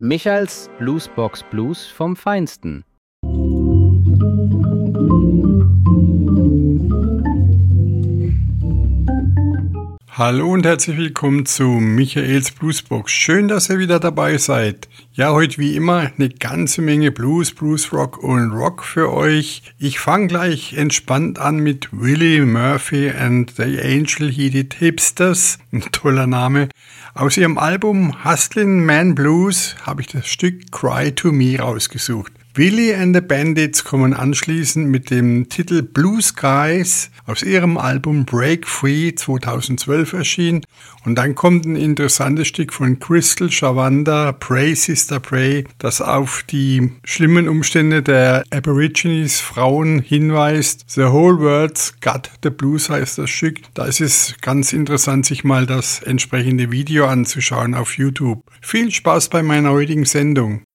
Michaels Bluesbox Blues vom Feinsten. Hallo und herzlich willkommen zu Michaels Bluesbox. Schön, dass ihr wieder dabei seid. Ja, heute wie immer eine ganze Menge Blues, Bluesrock und Rock für euch. Ich fange gleich entspannt an mit Willie Murphy and the Angel-Headed Hipsters. Ein toller Name. Aus ihrem Album Hustlin' Man Blues habe ich das Stück Cry to Me rausgesucht. Willie and the Bandits kommen anschließend mit dem Titel Blue Skies aus ihrem Album Break Free 2012 erschienen. Und dann kommt ein interessantes Stück von Crystal Chavanda, Pray Sister Pray, das auf die schlimmen Umstände der Aborigines Frauen hinweist. The Whole World's Got the Blues heißt das Stück. Da ist es ganz interessant, sich mal das entsprechende Video anzuschauen auf YouTube. Viel Spaß bei meiner heutigen Sendung.